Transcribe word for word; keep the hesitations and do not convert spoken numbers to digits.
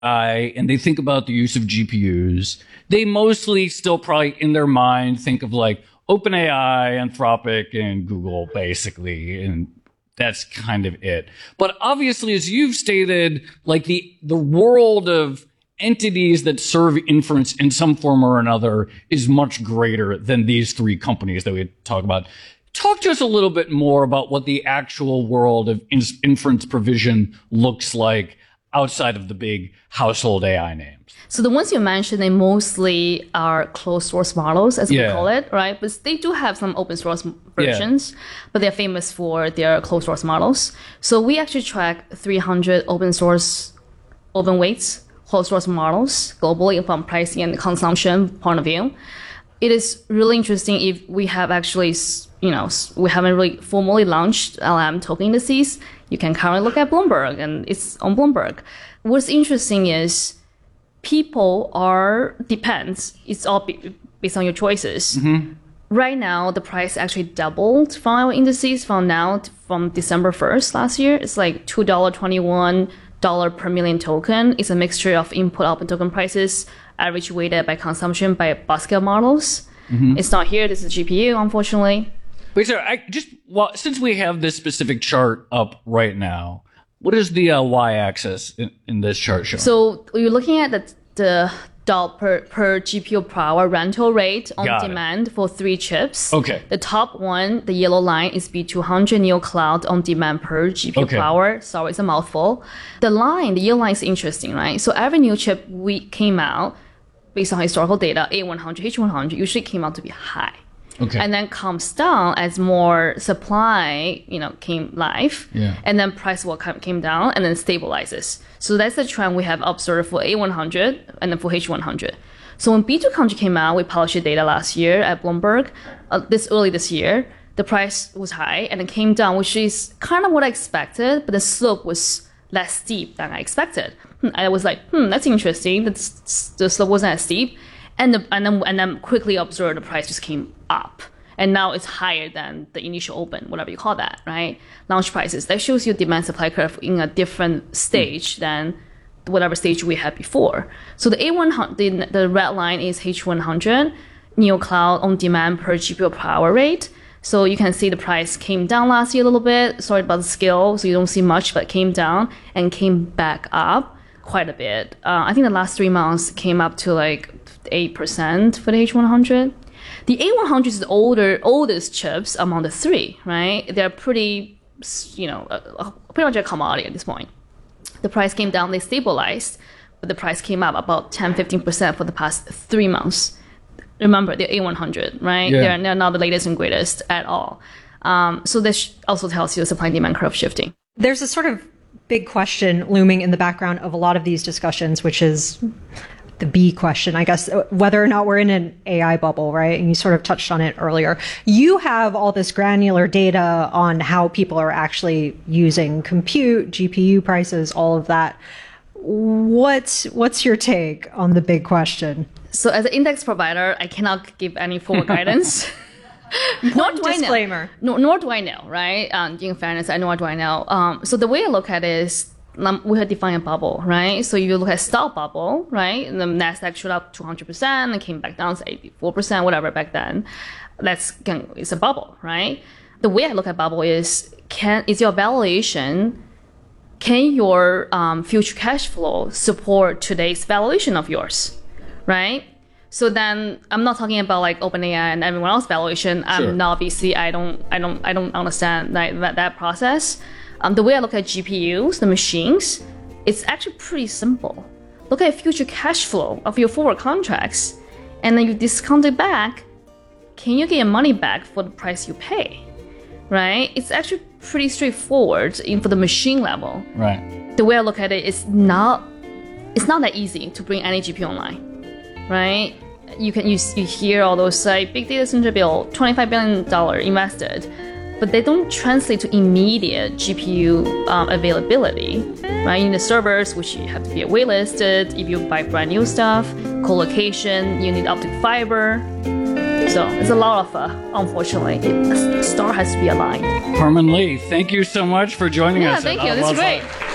I and they think about the use of G P Us, they mostly still probably in their mind think of like OpenAI, Anthropic, and Google, basically. And that's kind of it. But obviously, as you've stated, like the, the world of entities that serve inference in some form or another is much greater than these three companies that we talk about. Talk to us a little bit more about what the actual world of in- inference provision looks like outside of the big household A I names. So the ones you mentioned, they mostly are closed source models, as yeah. we call it, right? But they do have some open source versions, yeah. but they're famous for their closed source models. So we actually track three hundred open source, open weights, closed source models globally from pricing and consumption point of view. It is really interesting if we have actually, you know, we haven't really formally launched L M token indices. You can currently look at Bloomberg, and it's on Bloomberg. What's interesting is people are, depends, it's all based on your choices. Mm-hmm. Right now, the price actually doubled from our indices from now, to, from December first last year. It's like two dollars and twenty-one cents per million token. It's a mixture of input output token prices, average weighted by consumption by basket models. Mm-hmm. It's not here. This is G P U, unfortunately. Wait, sir, I just, well, since we have this specific chart up right now, what is the uh, y-axis in, in this chart showing? So you're looking at the, the dollar per, per G P U per hour rental rate on Got demand it. for three chips. Okay. The top one, the yellow line, is B two hundred NeoCloud on demand per G P U okay. per hour. Sorry, it's a mouthful. The line, the yellow line is interesting, right? So every new chip we came out, based on historical data, A one hundred, H one hundred, usually came out to be high. Okay. And then comes down as more supply, you know, came live. Yeah. And then price will come came down and then stabilizes. So that's the trend we have observed for A one hundred and then for H one hundred. So when B two hundred came out, we published the data last year at Bloomberg. Uh, this early this year, the price was high and it came down, which is kind of what I expected, but the slope was less steep than I expected. I was like, hmm, that's interesting. The, the slope wasn't as steep. And, the, and then and then quickly observed the price just came up. And now it's higher than the initial open, whatever you call that, right? Launch prices. That shows you demand supply curve in a different stage than whatever stage we had before. So the A one hundred, the, the red line is H one hundred, NeoCloud on demand per G P U per hour rate. So you can see the price came down last year a little bit. Sorry about the scale, so you don't see much, but it came down and came back up quite a bit. Uh, I think the last three months came up to like eight percent for the H one hundred. The A one hundred is the older, oldest chips among the three, right? They're pretty, you know, uh, pretty much a commodity at this point. The price came down, they stabilized, but the price came up about ten, fifteen percent for the past three months. Remember, they're A one hundred, right? Yeah. They're, they're not the latest and greatest at all. Um, so this also tells you the supply and demand curve shifting. There's a sort of big question looming in the background of a lot of these discussions, which is the B question, I guess, whether or not we're in an A I bubble, right? And you sort of touched on it earlier. You have all this granular data on how people are actually using compute, G P U prices, all of that. What's, what's your take on the big question? So as an index provider, I cannot give any forward guidance. nor do disclaimer. I know. Nor, nor do I know, right? Um, in fairness, I nor do I know. Um, so the way I look at it is, um, we have defined a bubble, right? So you look at stock bubble, right? And the Nasdaq shot up two hundred percent and came back down to eighty-four percent, whatever back then. That's it's a bubble, right? The way I look at bubble is, can is your valuation, can your um, future cash flow support today's valuation of yours? Right? So then I'm not talking about like OpenAI and everyone else valuation. I'm sure. not obviously I don't I don't I don't understand that that, that process. Um, the way I look at G P Us, the machines, it's actually pretty simple. Look at future cash flow of your forward contracts, and then you discount it back. Can you get your money back for the price you pay? Right? It's actually pretty straightforward in for the machine level. Right. The way I look at it is not it's not that easy to bring any G P U online. Right? You can you, you hear all those like big data center bill, twenty-five billion dollars invested, but they don't translate to immediate G P U um, availability. Right? You need the servers, which you have to be waitlisted. If you buy brand new stuff, co-location, you need optic fiber. So it's a lot of, uh, unfortunately, it, a star has to be aligned. Carmen Lee, thank you so much for joining yeah, us. Yeah, thank you. This is great.